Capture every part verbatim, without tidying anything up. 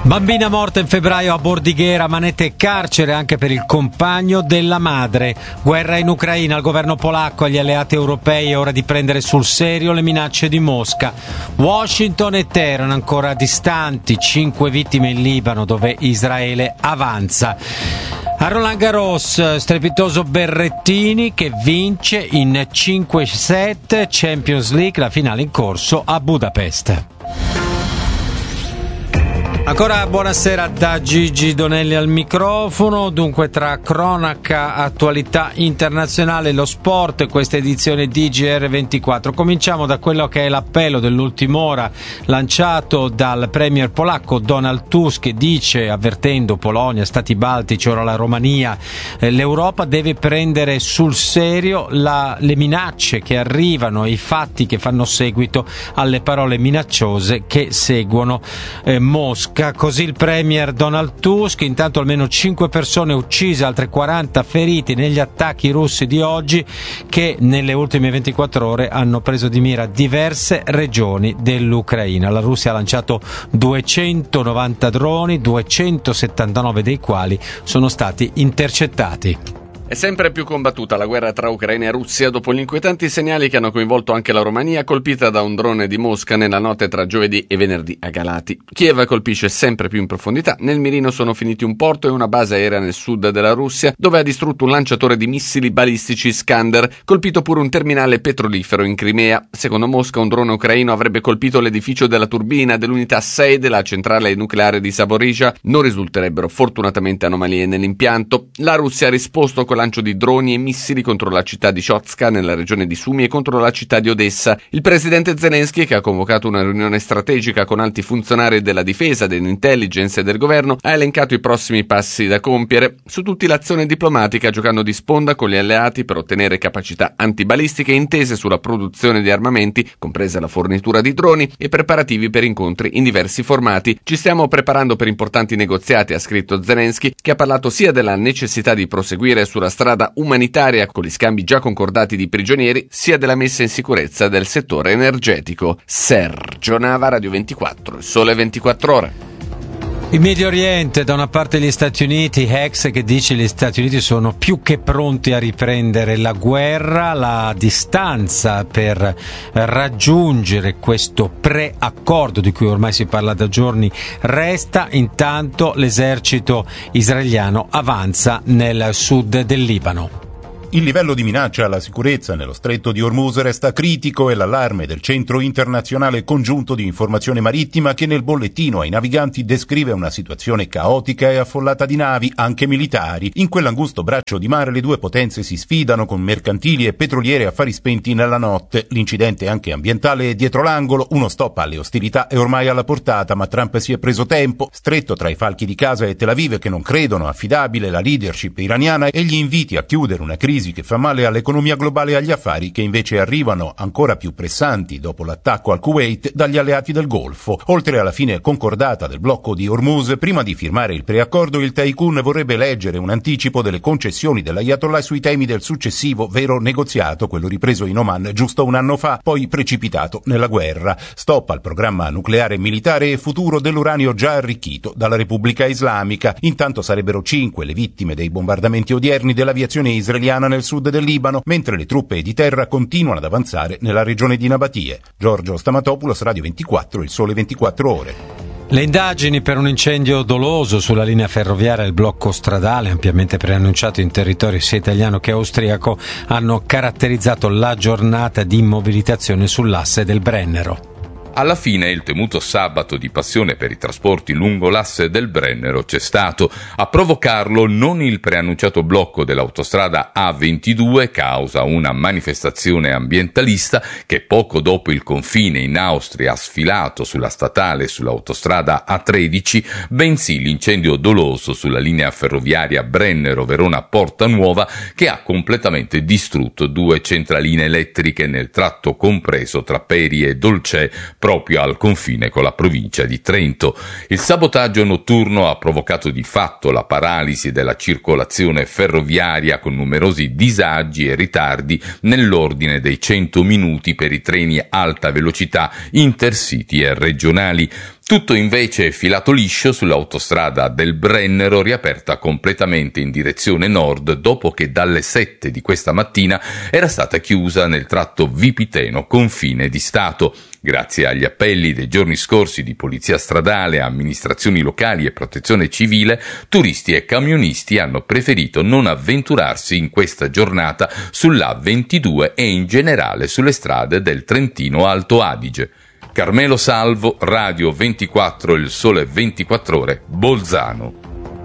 Bambina morta in febbraio a Bordighera, manette e carcere anche per il compagno della madre. Guerra in Ucraina, al governo polacco e agli alleati europei è ora di prendere sul serio le minacce di Mosca. Washington e Teheran ancora distanti, cinque vittime in Libano dove Israele avanza. A Roland Garros, strepitoso Berrettini che vince in cinque set, Champions League, la finale in corso a Budapest. Ancora buonasera da Gigi Donelli al microfono. Dunque, tra cronaca, attualità internazionale e lo sport, questa edizione di G R ventiquattro. Cominciamo da quello che è l'appello dell'ultima ora lanciato dal premier polacco Donald Tusk, che dice, avvertendo Polonia, Stati Baltici, ora la Romania, eh, l'Europa deve prendere sul serio la, le minacce che arrivano e i fatti che fanno seguito alle parole minacciose che seguono eh, Mosca. Così il premier Donald Tusk. Intanto almeno cinque persone uccise, altre quaranta feriti negli attacchi russi di oggi, che nelle ultime ventiquattro ore hanno preso di mira diverse regioni dell'Ucraina. La Russia ha lanciato duecentonovanta droni, duecentosettantanove dei quali sono stati intercettati. È sempre più combattuta la guerra tra Ucraina e Russia dopo gli inquietanti segnali che hanno coinvolto anche la Romania, colpita da un drone di Mosca nella notte tra giovedì e venerdì a Galati. Kiev colpisce sempre più in profondità. Nel mirino sono finiti un porto e una base aerea nel sud della Russia, dove ha distrutto un lanciatore di missili balistici Iskander, colpito pure un terminale petrolifero in Crimea. Secondo Mosca, un drone ucraino avrebbe colpito l'edificio della turbina dell'unità sei della centrale nucleare di Zaporizhzhia. Non risulterebbero fortunatamente anomalie nell'impianto. La Russia ha risposto con lancio di droni e missili contro la città di Shotska nella regione di Sumy e contro la città di Odessa. Il presidente Zelensky, che ha convocato una riunione strategica con alti funzionari della difesa, dell'intelligence e del governo, ha elencato i prossimi passi da compiere. Su tutti l'azione diplomatica, giocando di sponda con gli alleati per ottenere capacità antibalistiche, intese sulla produzione di armamenti, compresa la fornitura di droni, e preparativi per incontri in diversi formati. Ci stiamo preparando per importanti negoziati, ha scritto Zelensky, che ha parlato sia della necessità di proseguire sulla strada umanitaria con gli scambi già concordati di prigionieri, sia della messa in sicurezza del settore energetico. Sergio Nava, Radio ventiquattro, il Sole ventiquattro Ore. Il Medio Oriente, da una parte gli Stati Uniti, Hex che dice che gli Stati Uniti sono più che pronti a riprendere la guerra, la distanza per raggiungere questo preaccordo di cui ormai si parla da giorni resta. Intanto l'esercito israeliano avanza nel sud del Libano. Il livello di minaccia alla sicurezza nello stretto di Hormuz resta critico e l'allarme del Centro Internazionale Congiunto di Informazione Marittima, che nel bollettino ai naviganti descrive una situazione caotica e affollata di navi, anche militari. In quell'angusto braccio di mare le due potenze si sfidano con mercantili e petroliere a fari spenti nella notte. L'incidente anche ambientale è dietro l'angolo, uno stop alle ostilità è ormai alla portata, ma Trump si è preso tempo, stretto tra i falchi di Gaza e Tel Aviv che non credono affidabile la leadership iraniana e gli inviti a chiudere una crisi che fa male all'economia globale e agli affari, che invece arrivano ancora più pressanti dopo l'attacco al Kuwait dagli alleati del Golfo. Oltre alla fine concordata del blocco di Hormuz, prima di firmare il preaccordo il Tycoon vorrebbe leggere un anticipo delle concessioni dell'Ayatollah sui temi del successivo vero negoziato, quello ripreso in Oman giusto un anno fa, poi precipitato nella guerra. Stop al programma nucleare militare e futuro dell'uranio già arricchito dalla Repubblica Islamica. Intanto sarebbero cinque le vittime dei bombardamenti odierni dell'aviazione israeliana nel sud del Libano, mentre le truppe di terra continuano ad avanzare nella regione di Nabatie. Giorgio Stamatopoulos, Radio ventiquattro, il Sole ventiquattro Ore. Le indagini per un incendio doloso sulla linea ferroviaria e il blocco stradale, ampiamente preannunciato in territorio sia italiano che austriaco, hanno caratterizzato la giornata di mobilitazione sull'asse del Brennero. Alla fine il temuto sabato di passione per i trasporti lungo l'asse del Brennero c'è stato. A provocarlo non il preannunciato blocco dell'autostrada A ventidue, causa una manifestazione ambientalista che poco dopo il confine in Austria ha sfilato sulla statale e sull'autostrada A tredici, bensì l'incendio doloso sulla linea ferroviaria Brennero-Verona-Porta Nuova, che ha completamente distrutto due centraline elettriche nel tratto compreso tra Peri e Dolcè, proprio al confine con la provincia di Trento. Il sabotaggio notturno ha provocato di fatto la paralisi della circolazione ferroviaria, con numerosi disagi e ritardi nell'ordine dei cento minuti per i treni alta velocità intercity e regionali. Tutto invece è filato liscio sull'autostrada del Brennero, riaperta completamente in direzione nord dopo che dalle sette di questa mattina era stata chiusa nel tratto Vipiteno, confine di Stato. Grazie agli appelli dei giorni scorsi di polizia stradale, amministrazioni locali e protezione civile, turisti e camionisti hanno preferito non avventurarsi in questa giornata sull'A ventidue e in generale sulle strade del Trentino Alto Adige. Carmelo Salvo, Radio ventiquattro, Il Sole ventiquattro Ore, Bolzano.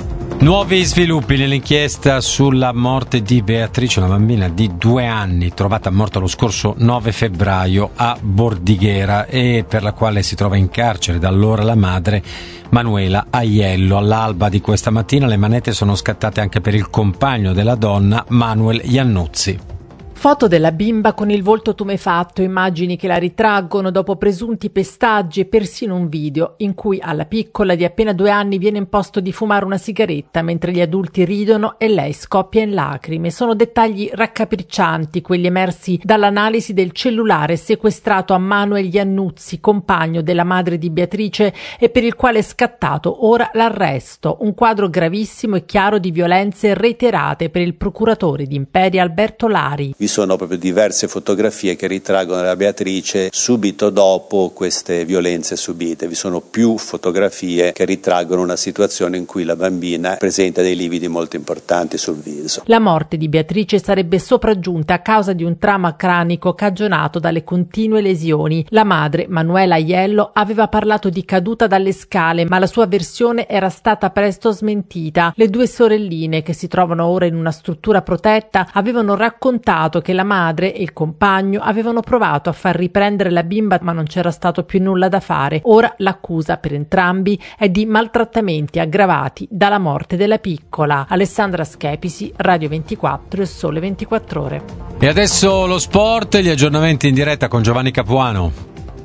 Nuovi sviluppi nell'inchiesta sulla morte di Beatrice, una bambina di due anni trovata morta lo scorso nove febbraio a Bordighera e per la quale si trova in carcere da allora la madre Manuela Aiello. All'alba di questa mattina le manette sono scattate anche per il compagno della donna, Manuel Iannuzzi. Foto della bimba con il volto tumefatto, immagini che la ritraggono dopo presunti pestaggi e persino un video in cui alla piccola di appena due anni viene imposto di fumare una sigaretta mentre gli adulti ridono e lei scoppia in lacrime. Sono dettagli raccapriccianti quelli emersi dall'analisi del cellulare sequestrato a Manuel Iannuzzi, compagno della madre di Beatrice e per il quale è scattato ora l'arresto. Un quadro gravissimo e chiaro di violenze reiterate per il procuratore di Imperia Alberto Lari. Vi sono proprio diverse fotografie che ritraggono la Beatrice subito dopo queste violenze subite. Vi sono più fotografie che ritraggono una situazione in cui la bambina presenta dei lividi molto importanti sul viso. La morte di Beatrice sarebbe sopraggiunta a causa di un trauma cranico cagionato dalle continue lesioni. La madre, Manuela Aiello, aveva parlato di caduta dalle scale, ma la sua versione era stata presto smentita. Le due sorelline, che si trovano ora in una struttura protetta, avevano raccontato che la madre e il compagno avevano provato a far riprendere la bimba, ma non c'era stato più nulla da fare. Ora l'accusa per entrambi è di maltrattamenti aggravati dalla morte della piccola. Alessandra Schepisi, Radio ventiquattro e Sole ventiquattro Ore. E adesso lo sport, gli aggiornamenti in diretta con Giovanni Capuano.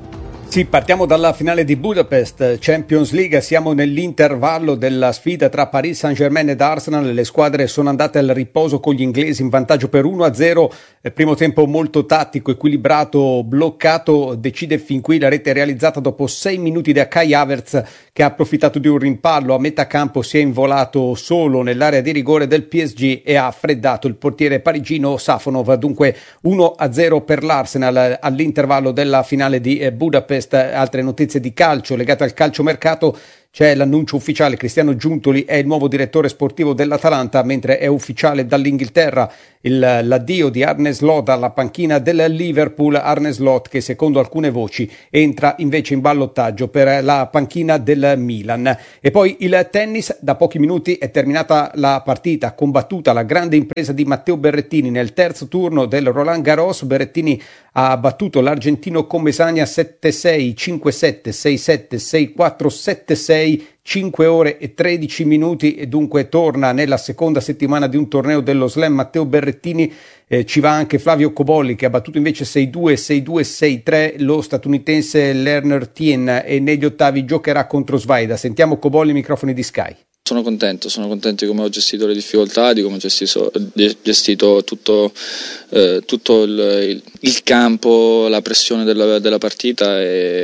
Sì, partiamo dalla finale di Budapest, Champions League, siamo nell'intervallo della sfida tra Paris Saint-Germain ed Arsenal, le squadre sono andate al riposo con gli inglesi in vantaggio per uno a zero, primo tempo molto tattico, equilibrato, bloccato, decide fin qui la rete realizzata dopo sei minuti da Kai Havertz che ha approfittato di un rimpallo a metà campo, si è involato solo nell'area di rigore del P S G e ha freddato il portiere parigino Safonov, dunque uno a zero per l'Arsenal all'intervallo della finale di Budapest. Altre notizie di calcio legate al calciomercato. C'è l'annuncio ufficiale, Cristiano Giuntoli è il nuovo direttore sportivo dell'Atalanta, mentre è ufficiale dall'Inghilterra il, l'addio di Arne Slot alla panchina del Liverpool. Arne Slot che secondo alcune voci entra invece in ballottaggio per la panchina del Milan. E poi il tennis, da pochi minuti è terminata la partita, combattuta la grande impresa di Matteo Berrettini nel terzo turno del Roland Garros. Berrettini ha battuto l'argentino Commesania sette sei, cinque sette, sei sette, sei quattro, sette sei, cinque ore e tredici minuti e dunque torna nella seconda settimana di un torneo dello Slam Matteo Berrettini. Eh, ci va anche Flavio Cobolli che ha battuto invece sei due, sei due, sei tre lo statunitense Lerner Tien e negli ottavi giocherà contro Svaida. Sentiamo Cobolli, microfoni di Sky. Sono contento, sono contento di come ho gestito le difficoltà, di come ho gestito, gestito tutto, eh, tutto il, il campo, la pressione della, della partita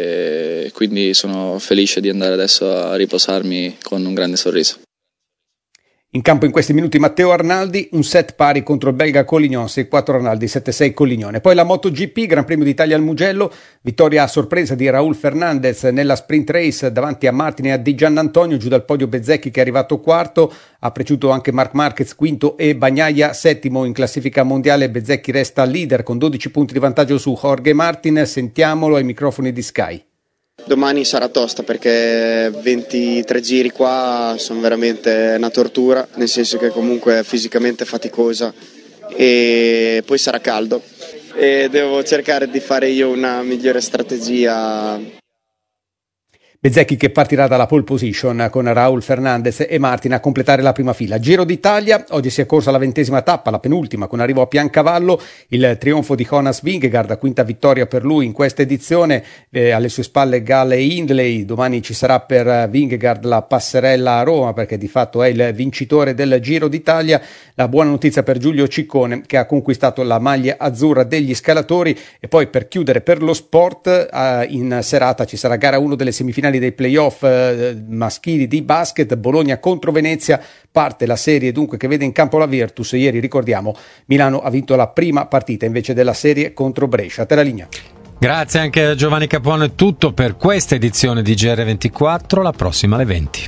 e quindi sono felice di andare adesso a riposarmi con un grande sorriso. In campo in questi minuti Matteo Arnaldi, un set pari contro il belga Collignon, sei quattro Arnaldi, sette sei Collignone. Poi la MotoGP, Gran Premio d'Italia al Mugello, vittoria a sorpresa di Raúl Fernandez nella sprint race davanti a Martin e a Di Giannantonio, giù dal podio Bezzecchi che è arrivato quarto, ha preceduto anche Marc Marquez quinto e Bagnaia settimo in classifica mondiale. Bezzecchi resta leader con dodici punti di vantaggio su Jorge Martin, sentiamolo ai microfoni di Sky. Domani sarà tosta perché ventitré giri qua sono veramente una tortura, nel senso che comunque è fisicamente faticosa e poi sarà caldo e devo cercare di fare io una migliore strategia. Bezzecchi che partirà dalla pole position con Raúl Fernandez e Martin a completare la prima fila. Giro d'Italia, oggi si è corsa la ventesima tappa, la penultima, con arrivo a Piancavallo, il trionfo di Jonas Vingegaard, quinta vittoria per lui in questa edizione, eh, alle sue spalle Gale e Hindley. Domani ci sarà per Vingegaard la passerella a Roma perché di fatto è il vincitore del Giro d'Italia. La buona notizia per Giulio Ciccone che ha conquistato la maglia azzurra degli scalatori. E poi per chiudere per lo sport, eh, in serata ci sarà gara uno delle semifinali finali dei playoff eh, maschili di basket, Bologna contro Venezia, parte la serie dunque che vede in campo la Virtus. Ieri ricordiamo Milano ha vinto la prima partita invece della serie contro Brescia. Te la linea. Grazie anche a Giovanni Capuano, è tutto per questa edizione di G R ventiquattro, la prossima alle venti.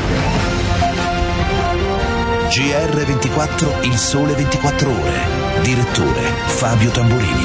G R ventiquattro, il sole ventiquattro ore. Direttore Fabio Tamburini.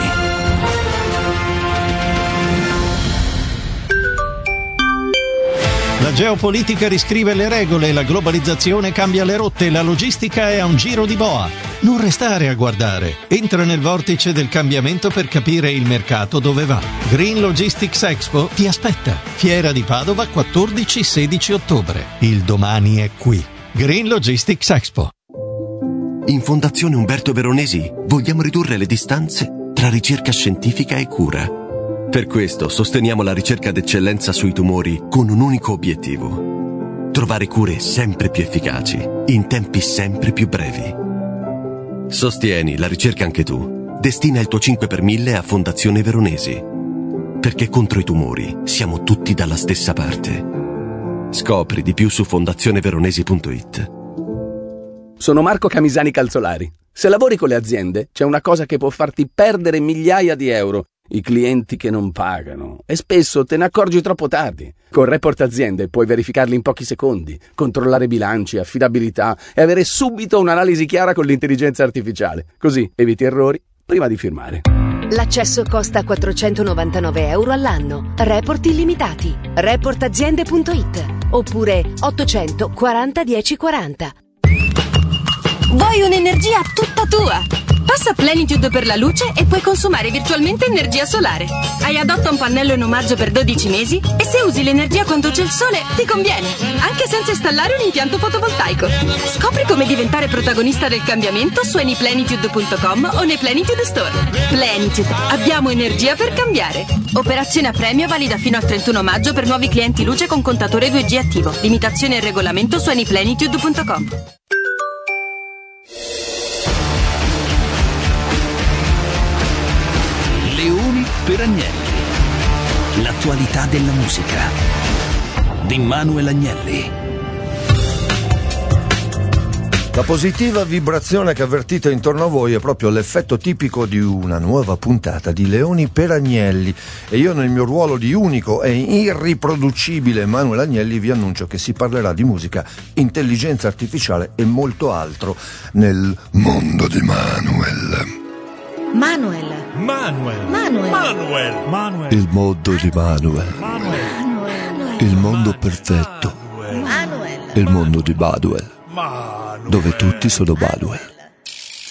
La geopolitica riscrive le regole, la globalizzazione cambia le rotte, la logistica è a un giro di boa. Non restare a guardare. Entra nel vortice del cambiamento per capire il mercato dove va. Green Logistics Expo ti aspetta. Fiera di Padova quattordici sedici ottobre. Il domani è qui. Green Logistics Expo. In Fondazione Umberto Veronesi vogliamo ridurre le distanze tra ricerca scientifica e cura. Per questo sosteniamo la ricerca d'eccellenza sui tumori con un unico obiettivo: trovare cure sempre più efficaci, in tempi sempre più brevi. Sostieni la ricerca anche tu. Destina il tuo cinque per mille a Fondazione Veronesi. Perché contro i tumori siamo tutti dalla stessa parte. Scopri di più su fondazione veronesi punto it. Sono Marco Camisani Calzolari. Se lavori con le aziende, c'è una cosa che può farti perdere migliaia di euro: i clienti che non pagano. E spesso te ne accorgi troppo tardi. Con Report Aziende puoi verificarli in pochi secondi, controllare bilanci, affidabilità e avere subito un'analisi chiara con l'intelligenza artificiale. Così eviti errori prima di firmare. L'accesso costa quattrocentonovantanove euro all'anno. Report illimitati. report aziende punto it oppure ottocento quaranta dieci quaranta. Vuoi un'energia tutta tua? Passa Plenitude per la luce e puoi consumare virtualmente energia solare. Hai adotta un pannello in omaggio per dodici mesi e se usi l'energia quando c'è il sole ti conviene, anche senza installare un impianto fotovoltaico. Scopri come diventare protagonista del cambiamento su anyplenitude punto com o nei Plenitude Store. Plenitude, abbiamo energia per cambiare. Operazione a premio valida fino al trentuno maggio per nuovi clienti luce con contatore due G attivo. Limitazione e regolamento su anyplenitude punto com. Leoni per Agnelli. L'attualità della musica di Manuel Agnelli. La positiva vibrazione che avvertite intorno a voi è proprio l'effetto tipico di una nuova puntata di Leoni per Agnelli, e io nel mio ruolo di unico e irriproducibile Manuel Agnelli vi annuncio che si parlerà di musica, intelligenza artificiale e molto altro nel mondo di Manuel. Manuel. Manuel. Manuel. Manuel. Manuel. Il mondo di Manuel. Manuel. Il mondo perfetto. Manuel. Il mondo di Manuel. Manuel. Dove tutti sono Manuel.